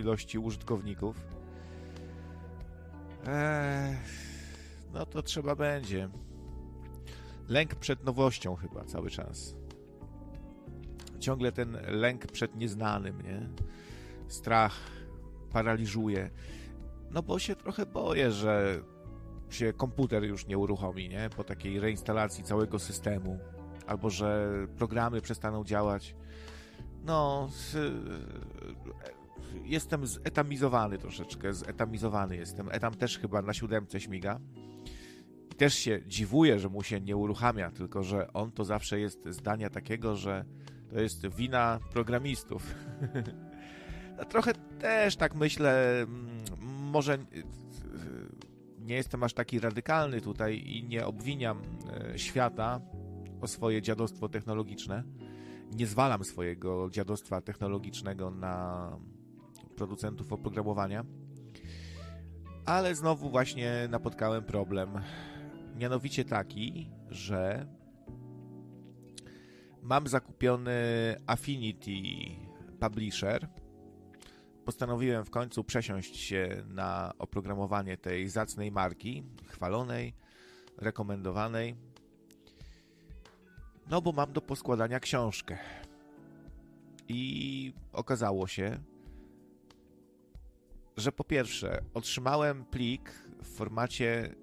ilości użytkowników. No to trzeba będzie. Lęk przed nowością chyba cały czas. Ciągle ten lęk przed nieznanym, nie? Strach paraliżuje. No bo się trochę boję, że się komputer już nie uruchomi, nie? Po takiej reinstalacji całego systemu. Albo że programy przestaną działać. No, jestem zetamizowany troszeczkę. Zetamizowany jestem. Etam też chyba na 7 śmiga. I też się dziwuję, że mu się nie uruchamia, tylko że on to zawsze jest zdania takiego, że to jest wina programistów. No, trochę też tak myślę, może nie jestem aż taki radykalny tutaj i nie obwiniam świata o swoje dziadostwo technologiczne. Nie zwalam swojego dziadostwa technologicznego na producentów oprogramowania, ale znowu właśnie napotkałem problem. Mianowicie taki, że mam zakupiony Affinity Publisher. Postanowiłem w końcu przesiąść się na oprogramowanie tej zacnej marki, chwalonej, rekomendowanej. No bo mam do poskładania książkę. I okazało się, że po pierwsze otrzymałem plik w formacie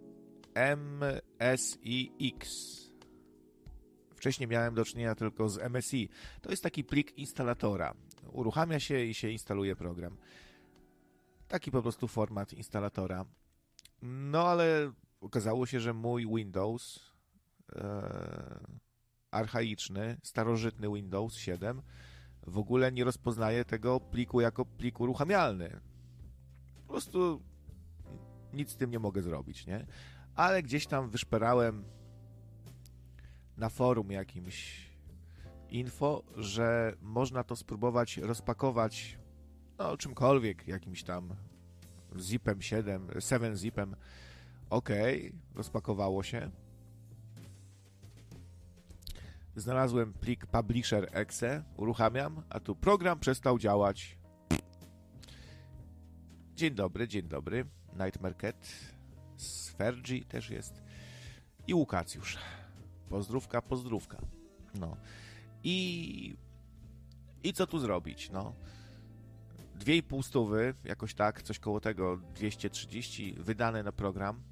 MSIX. Wcześniej miałem do czynienia tylko z MSI. To jest taki plik instalatora. Uruchamia się i się instaluje program. Taki po prostu format instalatora. No ale okazało się, że mój Windows archaiczny, starożytny Windows 7 w ogóle nie rozpoznaje tego pliku jako plik uruchamialny. Po prostu nic z tym nie mogę zrobić, nie? Ale gdzieś tam wyszperałem na forum jakimś info, że można to spróbować rozpakować no czymkolwiek, jakimś tam zipem 7 zipem. Okej, rozpakowało się. Znalazłem plik Publisher Exe, uruchamiam, a tu program przestał działać. Dzień dobry. Night Market, Sfergi też jest i Łukacjusz. Pozdrówka. No. I co tu zrobić? No. 2,5 stówy, jakoś tak, coś koło tego, 230 wydane na program.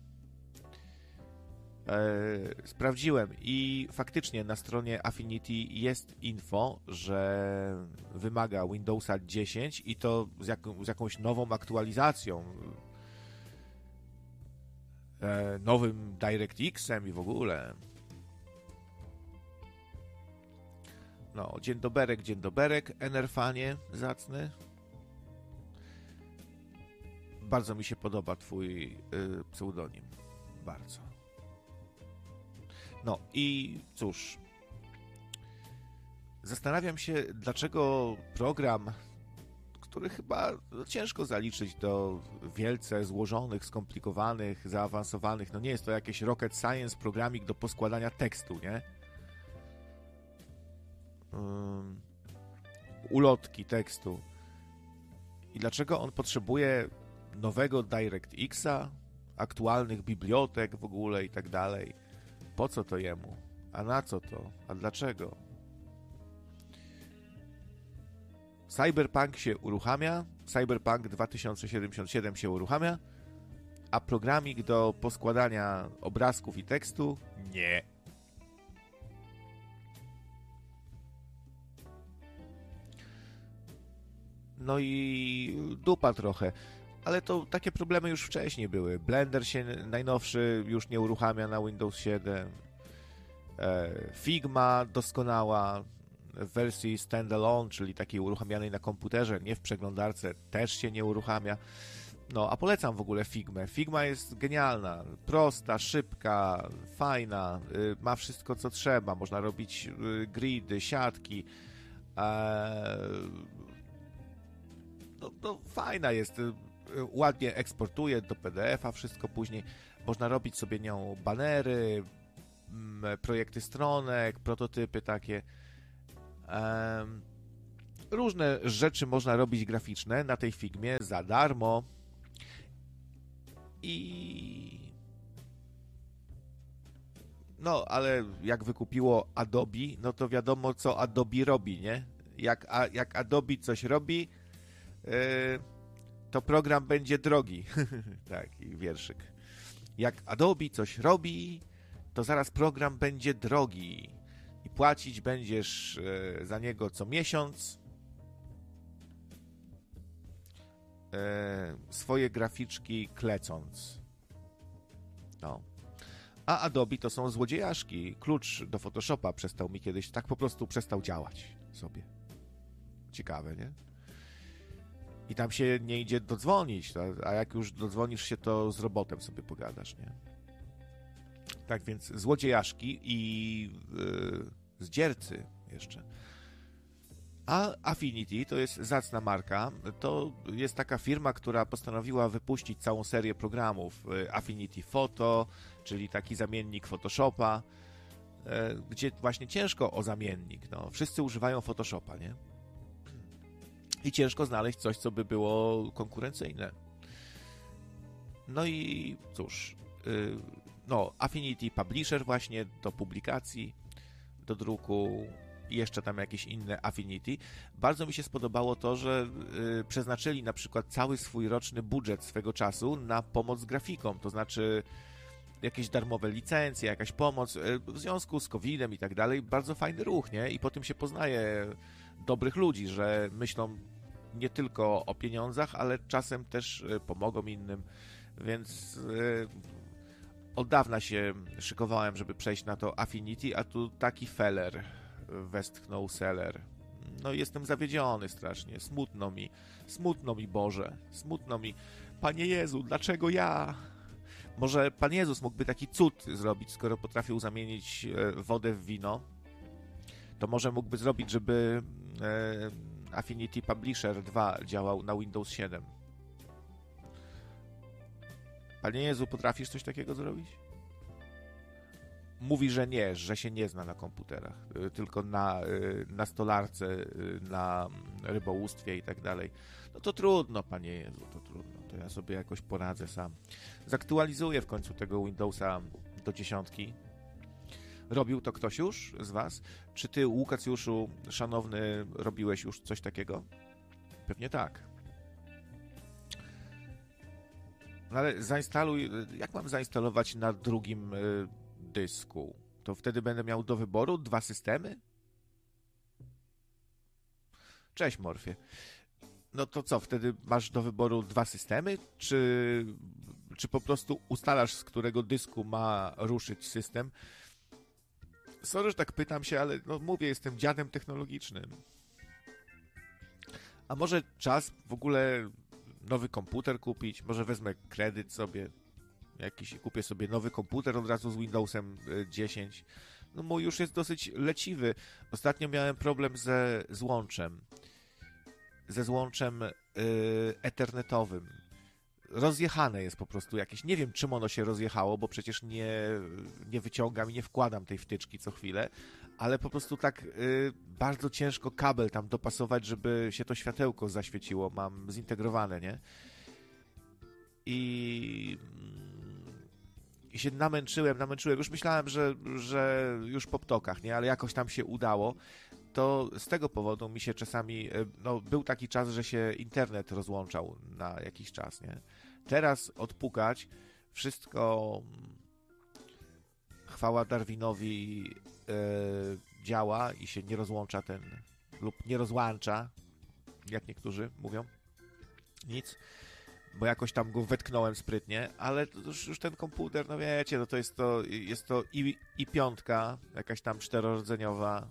Sprawdziłem i faktycznie na stronie Affinity jest info, że wymaga Windowsa 10 i to z jakąś nową aktualizacją, nowym DirectX-em i w ogóle. No, dzień doberek, Enerfanie zacny. Bardzo mi się podoba twój pseudonim. Bardzo. No i cóż, zastanawiam się, dlaczego program, który chyba ciężko zaliczyć do wielce złożonych, skomplikowanych, zaawansowanych, no nie jest to jakieś rocket science programik do poskładania tekstu, nie? Ulotki tekstu. I dlaczego on potrzebuje nowego DirectX-a, aktualnych bibliotek w ogóle i tak dalej? Po co to jemu? A na co to? A dlaczego? Cyberpunk się uruchamia, Cyberpunk 2077 się uruchamia, a programik do poskładania obrazków i tekstu nie. No i dupa trochę. Ale to takie problemy już wcześniej były. Blender się najnowszy już nie uruchamia na Windows 7. Figma doskonała w wersji standalone, czyli takiej uruchamianej na komputerze, nie w przeglądarce, też się nie uruchamia. No, a polecam w ogóle Figmę. Figma jest genialna, prosta, szybka, fajna, ma wszystko co trzeba. Można robić gridy, siatki. No, fajna jest. Ładnie eksportuje do PDF-a wszystko później. Można robić sobie nią banery, projekty stronek, prototypy takie. Różne rzeczy można robić graficzne na tej Figmie za darmo. No, ale jak wykupiło Adobe, no to wiadomo, co Adobe robi, nie? Jak Adobe coś robi, to program będzie drogi. Taki wierszyk. Jak Adobe coś robi, to zaraz program będzie drogi i płacić będziesz za niego co miesiąc. Swoje graficzki klecąc. No. A Adobe to są złodziejaszki. Klucz do Photoshopa przestał mi kiedyś, tak po prostu przestał działać sobie. Ciekawe, nie? I tam się nie idzie dodzwonić, a jak już dodzwonisz się, to z robotem sobie pogadasz, nie? Tak więc złodziejaszki i zdziercy jeszcze. A Affinity to jest zacna marka. To jest taka firma, która postanowiła wypuścić całą serię programów Affinity Photo, czyli taki zamiennik Photoshopa, gdzie właśnie ciężko o zamiennik. No, wszyscy używają Photoshopa, nie? I ciężko znaleźć coś, co by było konkurencyjne. No i cóż, no Affinity Publisher właśnie do publikacji, do druku i jeszcze tam jakieś inne Affinity. Bardzo mi się spodobało to, że przeznaczyli na przykład cały swój roczny budżet swego czasu na pomoc grafikom, to znaczy jakieś darmowe licencje, jakaś pomoc w związku z COVID-em i tak dalej. Bardzo fajny ruch, nie? I po tym się poznaje dobrych ludzi, że myślą nie tylko o pieniądzach, ale czasem też pomogą innym, więc od dawna się szykowałem, żeby przejść na to Affinity, a tu taki feller westchnął seller. No jestem zawiedziony strasznie, smutno mi Boże, smutno mi. Panie Jezu, dlaczego ja? Może Pan Jezus mógłby taki cud zrobić, skoro potrafił zamienić wodę w wino, to może mógłby zrobić, żeby Affinity Publisher 2 działał na Windows 7. Panie Jezu, potrafisz coś takiego zrobić? Mówi, że nie, że się nie zna na komputerach, tylko na stolarce, na rybołówstwie i tak dalej. No to trudno, Panie Jezu, to trudno. To ja sobie jakoś poradzę sam. Zaktualizuję w końcu tego Windowsa do 10. Robił to ktoś już z Was? Czy Ty, Łukacjuszu, szanowny, robiłeś już coś takiego? Pewnie tak. No ale zainstaluj... Jak mam zainstalować na drugim dysku? To wtedy będę miał do wyboru 2 systemy? Cześć, Morfie. No to co, wtedy masz do wyboru 2 systemy? Czy po prostu ustalasz, z którego dysku ma ruszyć system? Sorry, że tak pytam się, ale no mówię, jestem dziadem technologicznym. A może czas w ogóle nowy komputer kupić? Może wezmę kredyt sobie jakiś i kupię sobie nowy komputer od razu z Windowsem 10. No mój już jest dosyć leciwy. Ostatnio miałem problem ze złączem. Ze złączem ethernetowym. Rozjechane jest po prostu jakieś. Nie wiem, czym ono się rozjechało, bo przecież nie wyciągam i nie wkładam tej wtyczki co chwilę, ale po prostu tak bardzo ciężko kabel tam dopasować, żeby się to światełko zaświeciło. Mam zintegrowane, nie? I się namęczyłem. Już myślałem, że już po ptokach, nie? Ale jakoś tam się udało. To z tego powodu mi się czasami, no był taki czas, że się internet rozłączał na jakiś czas, nie? Teraz odpukać, wszystko chwała Darwinowi działa i się nie rozłącza lub nie rozłącza, jak niektórzy mówią, nic, bo jakoś tam go wetknąłem sprytnie, ale już ten komputer, no wiecie, no to jest to i piątka, jakaś tam czterorodzeniowa.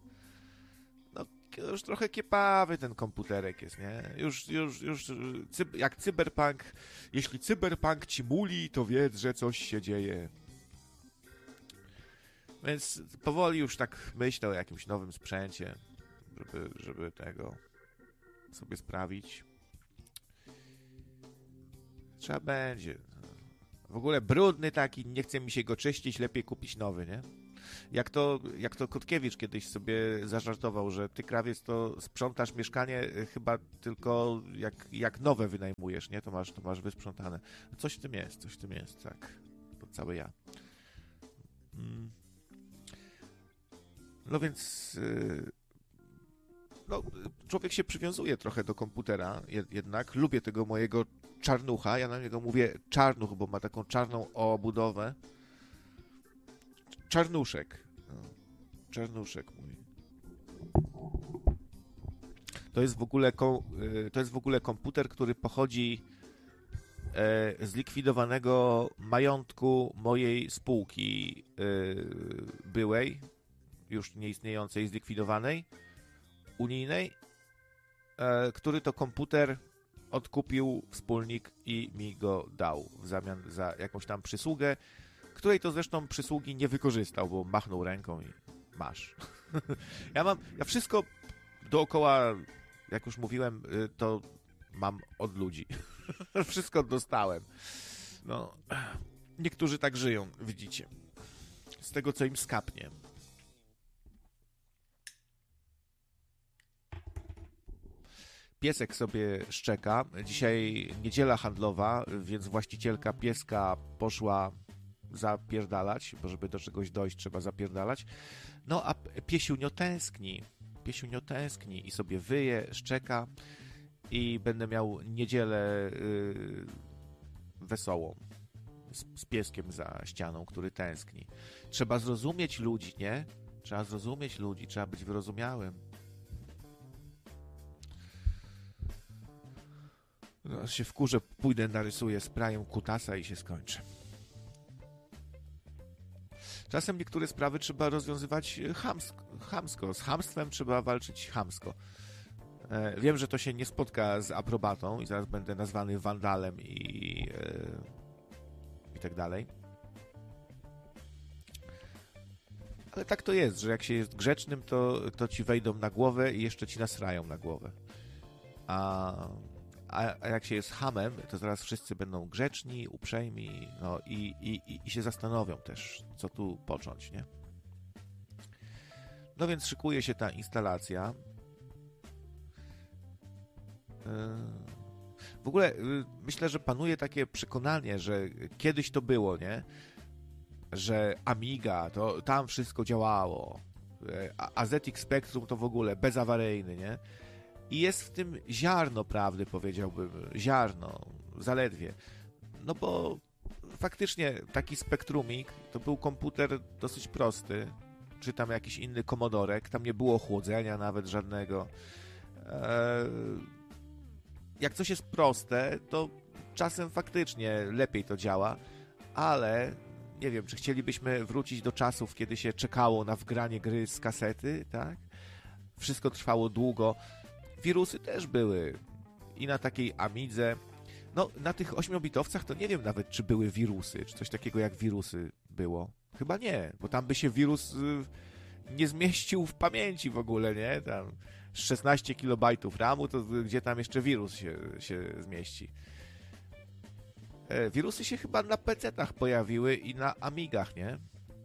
Już trochę kiepawy ten komputerek jest, nie? Już jak cyberpunk, jeśli cyberpunk ci muli, to wiedz, że coś się dzieje. Więc powoli już tak myślę o jakimś nowym sprzęcie, żeby tego sobie sprawić. Trzeba będzie. W ogóle brudny taki, nie chce mi się go czyścić, lepiej kupić nowy, nie? Jak to Kotkiewicz kiedyś sobie zażartował, że ty, krawiec, to sprzątasz mieszkanie chyba tylko jak nowe wynajmujesz, nie? To masz wysprzątane. Coś w tym jest, tak. To całe ja. No więc no, człowiek się przywiązuje trochę do komputera jednak. Lubię tego mojego czarnucha. Ja na niego mówię czarnuch, bo ma taką czarną obudowę. Czarnuszek. No, czarnuszek mój. To jest w ogóle komputer, który pochodzi z likwidowanego majątku mojej spółki byłej, już nieistniejącej, zlikwidowanej, unijnej, który to komputer odkupił wspólnik i mi go dał w zamian za jakąś tam przysługę, której to zresztą przysługi nie wykorzystał, bo machnął ręką i masz. Ja wszystko dookoła, jak już mówiłem, to mam od ludzi. Wszystko dostałem. No, niektórzy tak żyją, widzicie. Z tego, co im skapnie. Piesek sobie szczeka. Dzisiaj niedziela handlowa, więc właścicielka pieska poszła zapierdalać, bo żeby do czegoś dojść, trzeba zapierdalać. No a piesiunio tęskni i sobie wyje, szczeka i będę miał niedzielę wesołą z pieskiem za ścianą, który tęskni. Trzeba zrozumieć ludzi, nie? Trzeba być wyrozumiałym. No, się wkurzę, pójdę, narysuję sprayem kutasa i się skończy. Czasem niektóre sprawy trzeba rozwiązywać chamsko. Z chamstwem trzeba walczyć chamsko. Wiem, że to się nie spotka z aprobatą i zaraz będę nazwany wandalem i tak dalej. Ale tak to jest, że jak się jest grzecznym, to ci wejdą na głowę i jeszcze ci nasrają na głowę. A jak się jest chamem, to zaraz wszyscy będą grzeczni, uprzejmi, no i się zastanowią też, co tu począć, nie? No więc szykuje się ta instalacja. W ogóle myślę, że panuje takie przekonanie, że kiedyś to było, nie? Że Amiga, to tam wszystko działało. A ZX Spectrum to w ogóle bezawaryjny, nie? I jest w tym ziarno prawdy, powiedziałbym. Ziarno, zaledwie. No bo faktycznie taki Spectrumik to był komputer dosyć prosty. Czy tam jakiś inny komodorek. Tam nie było chłodzenia nawet żadnego. Jak coś jest proste, to czasem faktycznie lepiej to działa, ale nie wiem, czy chcielibyśmy wrócić do czasów, kiedy się czekało na wgranie gry z kasety, tak? Wszystko trwało długo. Wirusy też były. I na takiej Amidze. No, na tych 8-bitowcach to nie wiem nawet, czy były wirusy, czy coś takiego jak wirusy było. Chyba nie, bo tam by się wirus nie zmieścił w pamięci w ogóle, nie? Tam 16 kilobajtów RAMu, to gdzie tam jeszcze wirus się zmieści? Wirusy się chyba na PC-tach pojawiły i na Amigach, nie?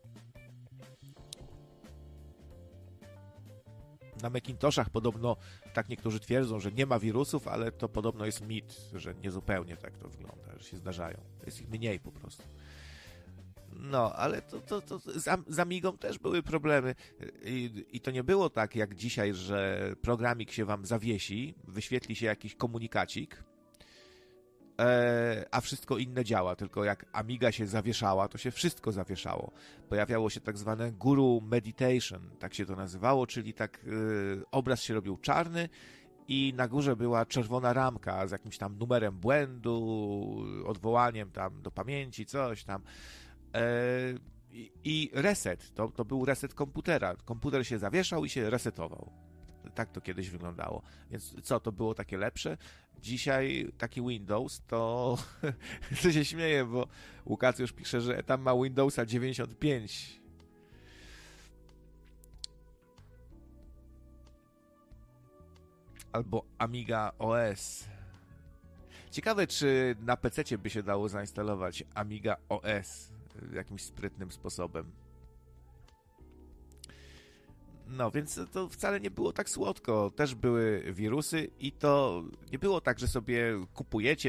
Na Macintoshach podobno, tak niektórzy twierdzą, że nie ma wirusów, ale to podobno jest mit, że niezupełnie tak to wygląda, że się zdarzają. Jest ich mniej po prostu. No, ale to z Amigą też były problemy. I to nie było tak jak dzisiaj, że programik się wam zawiesi, wyświetli się jakiś komunikacik, a wszystko inne działa, tylko jak Amiga się zawieszała, to się wszystko zawieszało. Pojawiało się tak zwane guru meditation, tak się to nazywało, czyli tak obraz się robił czarny i na górze była czerwona ramka z jakimś tam numerem błędu, odwołaniem tam do pamięci, coś tam. I reset, to był reset komputera. Komputer się zawieszał i się resetował. Tak to kiedyś wyglądało. Więc co, to było takie lepsze? Dzisiaj taki Windows to to się śmieje, bo Łukasz już pisze, że tam ma Windowsa 95. Albo Amiga OS. Ciekawe, czy na PC-cie by się dało zainstalować Amiga OS jakimś sprytnym sposobem. No, więc to wcale nie było tak słodko. Też były wirusy i to nie było tak, że sobie kupujecie